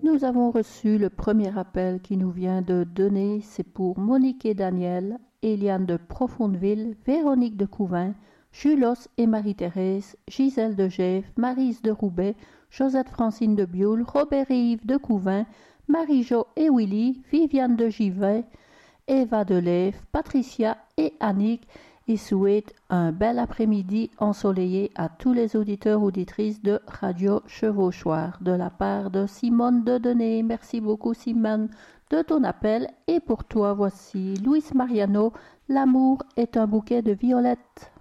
Nous avons reçu le premier appel qui nous vient de Dené, c'est pour Monique et Daniel, Eliane de Profondeville, Véronique de Couvin, Julos et Marie-Thérèse, Gisèle de Gève, Maryse de Roubaix, Josette Francine de Bioul, Robert et Yves de Couvin, Marie-Jo et Willy, Viviane de Givet, Eva de Lève, Patricia et Annick, et souhaite un bel après-midi ensoleillé à tous les auditeurs auditrices de Radio Chevauchoir de la part de Simone de Dené. Merci beaucoup Simone de ton appel et pour toi voici Luis Mariano, L'amour est un bouquet de violettes.